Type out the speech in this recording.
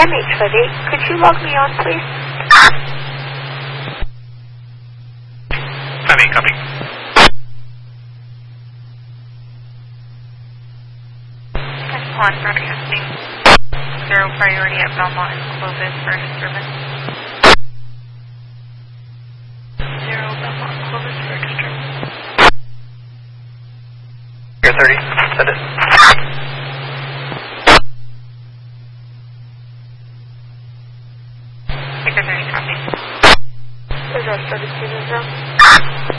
MH58, could you log me on, please? 58, copy. On broadcasting. 0 priority at Belmont and Clovis for disturbance. 0 Belmont and Clovis for disturbance. Air 30, send it. Baker 30, copy. Is that 32 as well?